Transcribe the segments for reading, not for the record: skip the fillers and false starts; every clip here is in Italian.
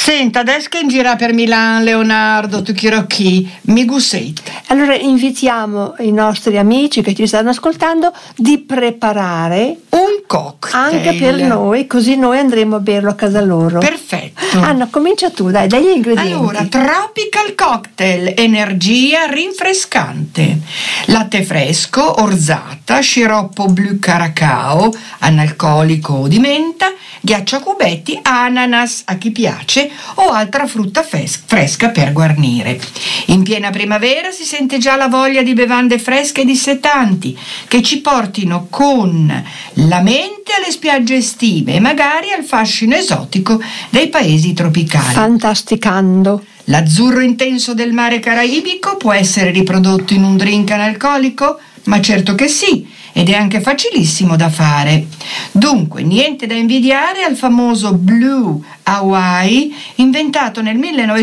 Senta, adesso che in gira per Milano, Leonardo, tu chi mi guseit. Allora invitiamo i nostri amici che ci stanno ascoltando di preparare un cocktail anche per noi, così noi andremo a berlo a casa loro. Perfetto. Anna, comincia tu, dai gli ingredienti. Allora, tropical cocktail, energia rinfrescante, latte fresco, orzata, sciroppo blu caracao, analcolico o di menta, ghiaccio a cubetti, ananas a chi piace o altra frutta fresca per guarnire. In piena primavera si sente già la voglia di bevande fresche e dissetanti che ci portino con la mente alle spiagge estive e magari al fascino esotico dei paesi tropicali. Fantasticando. L'azzurro intenso del mare caraibico può essere riprodotto in un drink analcolico? Ma certo che sì, ed è anche facilissimo da fare. Dunque, niente da invidiare al famoso Blue Hawaii, inventato nel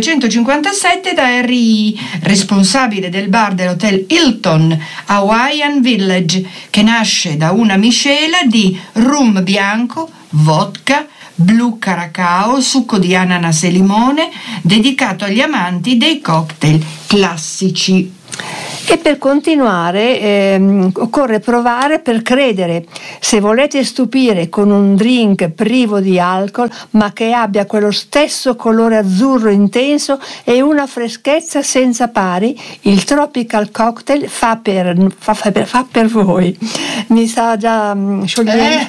1957 da Harry, responsabile del bar dell'hotel Hilton Hawaiian Village, che nasce da una miscela di rum bianco, vodka, blu caracao, succo di ananas e limone, dedicato agli amanti dei cocktail classici. E per continuare occorre provare per credere. Se volete stupire con un drink privo di alcol ma che abbia quello stesso colore azzurro intenso e una freschezza senza pari, il Tropical Cocktail fa per voi. Mi sta già sciogliendo.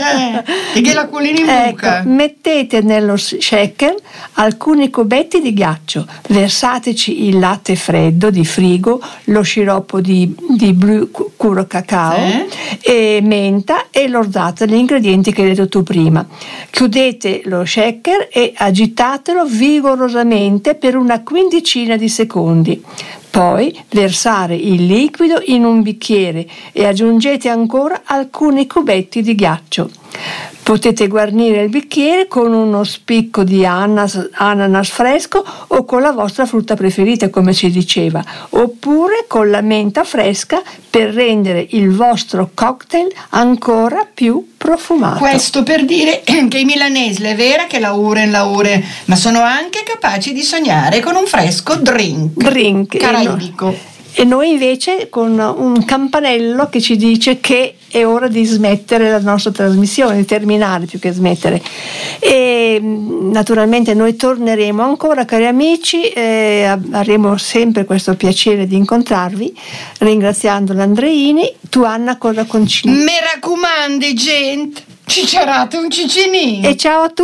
E che la culina in buca. Ecco, mettete nello shaker alcuni cubetti di ghiaccio, versateci il latte freddo di frigo, lo sciroppo di blu curo cacao e menta e l'orzata, gli ingredienti che hai detto tu prima. Chiudete lo shaker e agitatelo vigorosamente per una quindicina di secondi. Poi versare il liquido in un bicchiere e aggiungete ancora alcuni cubetti di ghiaccio. Potete guarnire il bicchiere con uno spicco di ananas fresco o con la vostra frutta preferita, come si diceva, oppure con la menta fresca per rendere il vostro cocktail ancora più profumato. Questo per dire che i milanesi è vera che lauren, ma sono anche capaci di sognare con un fresco drink caraibico. E noi invece con un campanello che ci dice che è ora di smettere la nostra trasmissione, di terminare più che smettere. E naturalmente noi torneremo ancora, cari amici, avremo sempre questo piacere di incontrarvi, ringraziando l'Andreini. Tu, Anna, cosa concili? Mi raccomandi, gente, cicerate un cicinino. E ciao a tutti.